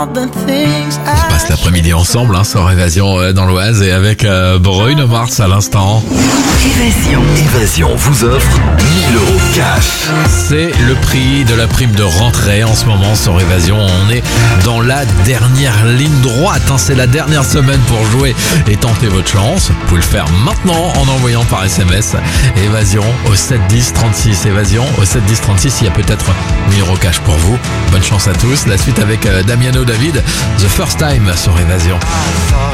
On passe l'après-midi ensemble sur Évasion dans l'Oise et avec Bruno Mars à l'instant. Évasion vous offre 1000 € cash. C'est le prix de la prime de rentrée en ce moment sur Évasion. On est dans la dernière ligne droite. C'est la dernière semaine pour jouer et tenter votre chance. Vous pouvez le faire maintenant en envoyant par SMS Évasion au 7 10 36. Évasion au 7 10 36. Il y a peut-être 1000 € cash pour vous. Bonne chance à tous. La suite avec Damiano David, The First Time sur Évasion.